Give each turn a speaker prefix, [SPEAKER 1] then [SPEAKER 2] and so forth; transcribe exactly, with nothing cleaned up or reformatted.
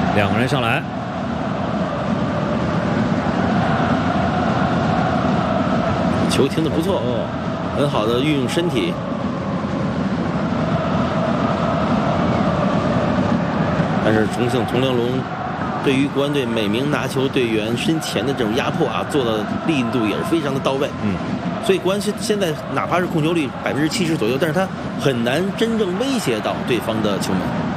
[SPEAKER 1] 两个人上来，
[SPEAKER 2] 球停得不错，
[SPEAKER 1] 哦，
[SPEAKER 2] 很好的运用身体。但是重庆铜陵龙对于国安队每名拿球队员身前的这种压迫啊，做的力度也是非常的到位。
[SPEAKER 1] 嗯，
[SPEAKER 2] 所以国安现现在哪怕是控球率百分之七十左右，但是他很难真正威胁到对方的球门。